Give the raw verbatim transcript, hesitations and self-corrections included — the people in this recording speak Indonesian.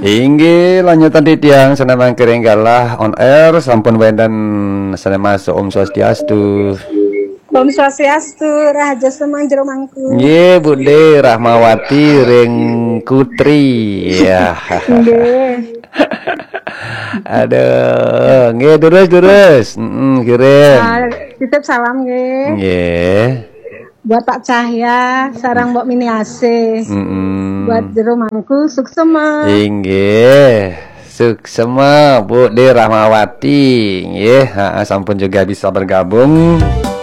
Inggih lanjutan di tiang senamang keringgalah on air sampun wendan senema Om Swastiastu. Om Swastiastu, rahaja semang jero mangku. Nggih, Bude Rahmawati ring Kutri. Ya. Nggih. Aduh, nggih terus-terus. Heeh, kirim. Ah, titip salam nggih. Nggih. Buat Pak Cahya, sarang Mbok Miniase. Heeh. Buat jero mangku suksema. Inggih. Suksema Bu De Rahmawati. Nggih, heeh sampun juga bisa bergabung.